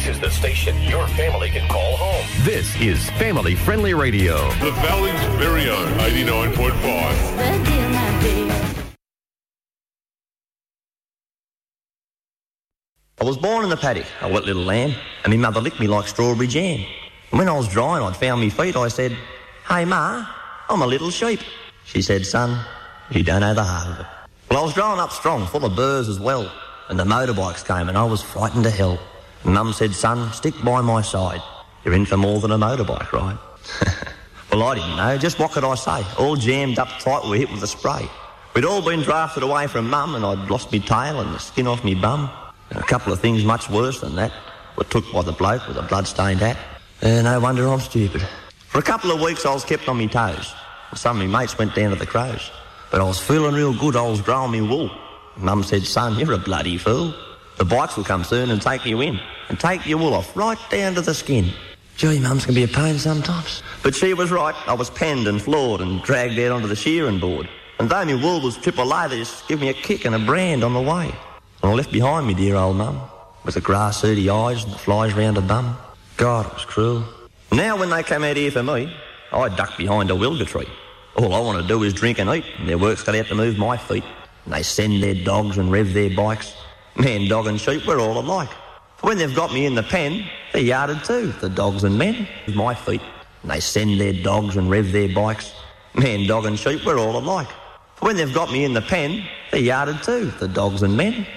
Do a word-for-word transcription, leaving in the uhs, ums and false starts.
This is the station your family can call home. This is Family Friendly Radio. The Valley's very own eighty-nine point five. I was born in the paddock, a wet little lamb, and my mother licked me like strawberry jam. And when I was dry and I'd found me feet, I said, "Hey, Ma, I'm a little sheep." She said, "Son, you don't know the half of it." Well, I was growing up strong, full of burrs as well, and the motorbikes came and I was frightened to hell. And Mum said, "Son, stick by my side. You're in for more than a motorbike ride." Well, I didn't know. Just what could I say? All jammed up tight, we were hit with a spray. We'd all been drafted away from Mum, and I'd lost me tail and the skin off me bum. And a couple of things much worse than that were took by the bloke with a blood-stained hat. Uh, no wonder I'm stupid. For a couple of weeks I was kept on my toes. And some of my mates went down to the crows. But I was feeling real good. I was growing me wool. Mum said, "Son, you're a bloody fool. The bikes will come soon and take you in, and take your wool off right down to the skin." Gee, Mums can be a pain sometimes. But she was right. I was penned and floored and dragged out onto the shearing board. And though my wool was triple A, they just give me a kick and a brand on the way. And I left behind me dear old Mum, with the grass-earty eyes and the flies round her bum. God, it was cruel. Now when they come out here for me, I duck behind a wilga tree. All I want to do is drink and eat, and their work's got out to move my feet. And they send their dogs and rev their bikes. Man, dog and sheep, we're all alike. For when they've got me in the pen, they're yarded too, the dogs and men, with my feet. And they send their dogs and rev their bikes. Man, dog and sheep, we're all alike. For when they've got me in the pen, they're yarded too, the dogs and men.